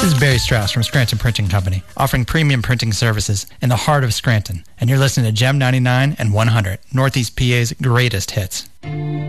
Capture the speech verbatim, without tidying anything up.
This is Barry Strauss from Scranton Printing Company, offering premium printing services in the heart of Scranton. And you're listening to Gem ninety-nine and one hundred, Northeast P A's greatest hits.